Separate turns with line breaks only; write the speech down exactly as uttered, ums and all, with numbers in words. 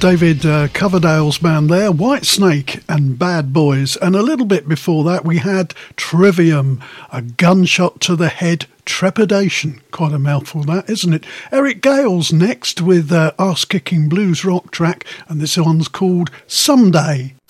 David uh, Coverdale's band there, Whitesnake and Bad Boys. And a little bit before that, we had Trivium, a gunshot to the head trepidation. Quite a mouthful, that, isn't it? Eric Gale's next with uh, Ass-Kicking Blues rock track, and this one's called Someday.